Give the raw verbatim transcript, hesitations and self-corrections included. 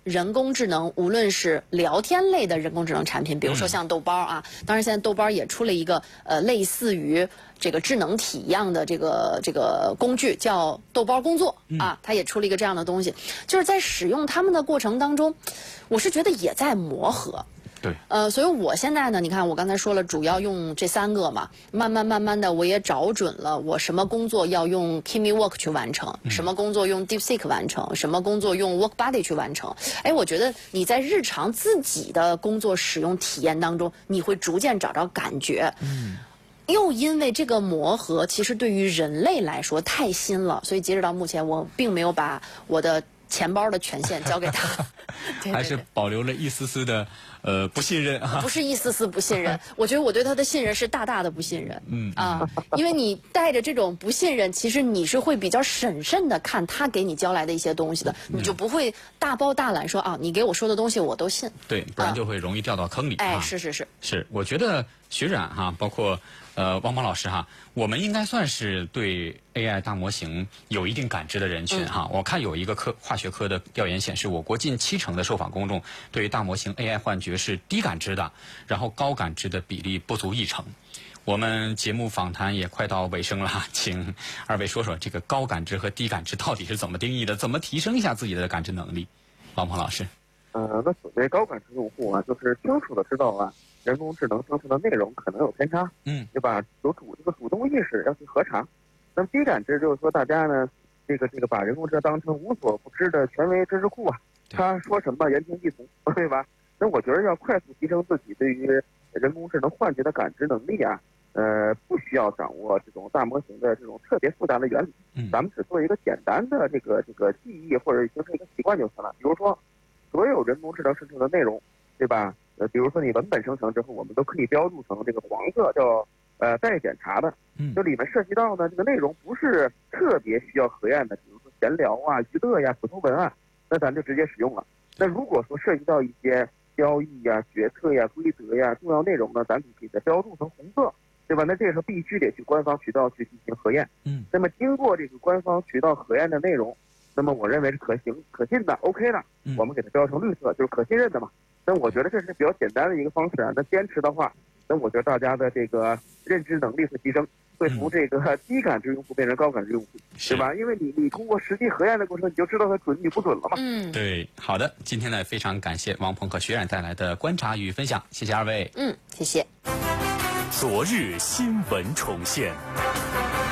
人工智能，无论是聊天类的人工智能产品，比如说像豆包啊，当然现在豆包也出了一个呃类似于这个智能体一样的这个这个工具，叫豆包工作啊，它也出了一个这样的东西，就是在使用它们的过程当中，我是觉得也在磨合。 对， 呃，所以我现在呢，你看我刚才说了，主要用这三个嘛，慢慢慢慢的我也找准了，我什么工作要用 Kimi Work 去完成，嗯、什么工作用 DeepSeek 完成，什么工作用 WorkBuddy 去完成。哎，我觉得你在日常自己的工作使用体验当中，你会逐渐找着感觉。嗯。又因为这个磨合，其实对于人类来说太新了，所以截止到目前，我并没有把我的钱包的权限交给他，对对对， 还是保留了一丝丝的呃不信任啊。 不是一丝丝不信任，我觉得我对他的信任是大大的不信任。嗯啊，因为你带着这种不信任，其实你是会比较审慎的看他给你交来的一些东西的，你就不会大包大揽说啊，你给我说的东西我都信。 对，不然就会容易掉到坑里。 哎，啊、是是是是，我觉得学冉哈，包括。呃，汪鹏老师哈，我们应该算是对 A I 大模型有一定感知的人群哈。嗯、我看有一个科化学科的调研显示，我国近七成的受访公众对于大模型 A I 幻觉是低感知的，然后高感知的比例不足一成。我们节目访谈也快到尾声了，请二位说说这个高感知和低感知到底是怎么定义的，怎么提升一下自己的感知能力？汪鹏老师。 呃，那所谓高感知用户啊，就是清楚的知道啊。人工智能生成的内容可能有偏差，嗯，对吧？有主这个主动意识要去核查。那么低感知就是说，大家呢，这个这个把人工智能当成无所不知的权威知识库啊，他说什么言听计从，对吧？那我觉得要快速提升自己对于人工智能幻觉的感知能力啊，呃，不需要掌握这种大模型的这种特别复杂的原理，嗯，咱们只做一个简单的这个这个记忆或者形成一个习惯就行了。比如说，所有人工智能生成的内容，对吧？呃，比如说你文本生成之后，我们都可以标注成这个黄色，叫呃待检查的。嗯，就里面涉及到呢，这个内容不是特别需要核验的，比如说闲聊啊、娱乐呀、普通文案，那咱就直接使用了。那如果说涉及到一些交易呀、决策呀、规则呀、重要内容呢，咱就给它标注成红色，对吧？那这个时候必须得去官方渠道去进行核验。嗯，那么经过这个官方渠道核验的内容，那么我认为是可行、可信的 ，OK 的，我们给它标成绿色，就是可信任的嘛。那我觉得这是比较简单的一个方式啊。那坚持的话，那我觉得大家的这个认知能力会提升，会从这个低感知用户变成高感知用户，对吧？因为你你通过实际核验的过程，你就知道它准与不准了嘛。 嗯， 对，好的，今天呢非常感谢汪鹏和学冉带来的观察与分享，谢谢二位。 嗯，谢谢。 昨日新闻重现。